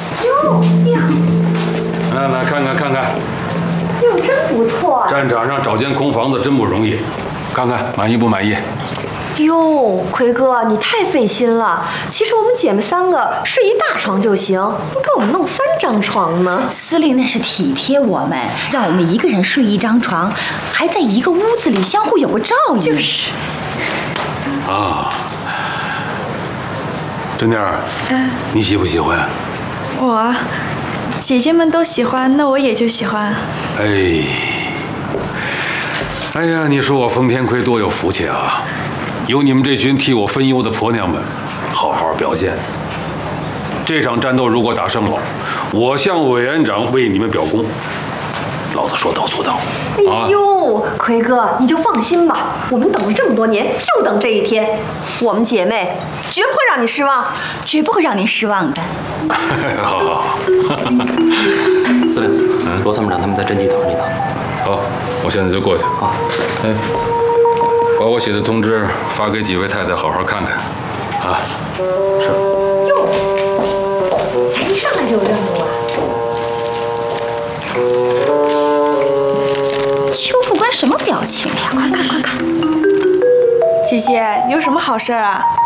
哟呀！ 来看看。 哟，真不错。 战场上找间空房子真不容易，看看满意不满意？ 哟，奎哥，你太费心了。其实我们姐妹3个睡一大床就行，你给我们弄3张床呢？ 司令那是体贴我们，让我们一个人睡一张床，还在一个屋子里相互有个照应。 就是。 啊，真妮儿，你喜不喜欢？ 我，姐姐们都喜欢，那我也就喜欢。 哎呀，你说我封天奎多有福气啊！有你们这群替我分忧的婆娘们，好好表现。这场战斗如果打胜了，我向委员长为你们表功。老子说到做到。 哎呦，奎哥，你就放心吧，我们等了这么多年，就等这一天。我们姐妹绝不会让你失望， 绝不会让您失望的。 好。 司令，罗参谋长他们在侦缉头里呢。 好，我现在就过去。 好。 把我写的通知发给几位太太，好好看看。啊， 是。 哟，才一上来就有任务啊！ 邱副官什么表情呀？ 快看！ 姐姐，有什么好事啊？